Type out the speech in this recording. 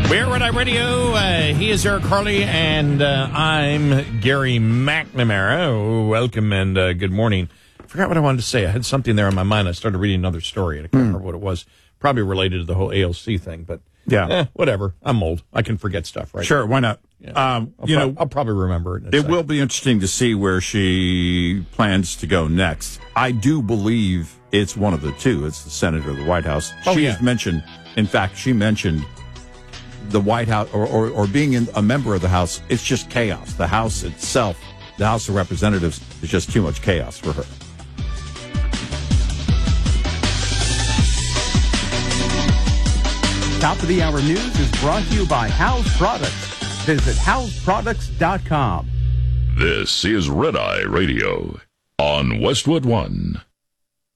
We're Red Eye Radio. He is Eric Harley, and I'm Gary McNamara. Welcome and good morning. I forgot what I wanted to say. I had something there in my mind. I started reading another story, and I can't remember what it was. Probably related to the whole AOC thing, but whatever. I'm old. I can forget stuff, right? Sure, why not? Yeah. I'll probably remember it. It will be interesting to see where she plans to go next. I do believe it's one of the two. It's the Senate or the White House. She's mentioned, in fact, she mentioned the White House or being a member of the House. It's just chaos. The House itself, the House of Representatives, is just too much chaos for her. Top of the Hour News is brought to you by House Products. Visit houseproducts.com. This is Red Eye Radio on Westwood One.